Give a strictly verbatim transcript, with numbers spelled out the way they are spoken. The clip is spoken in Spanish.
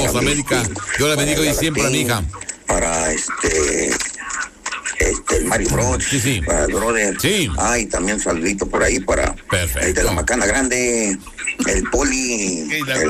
Saludos, América. Yo la bendigo y siempre a mi hija. Para este... Este, el Mario Bros. Sí, sí. Para el brother. Sí. Ay, también un saludito por ahí para... Perfecto. El de la Macana Grande, el Poli, el